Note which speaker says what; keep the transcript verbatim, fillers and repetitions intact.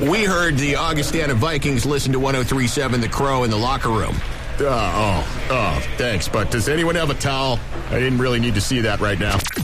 Speaker 1: We heard the Augustana Vikings listen to one oh three point seven The Crow in the locker room. Uh, oh, oh, thanks. But does anyone have a towel? I didn't really need to see that right now.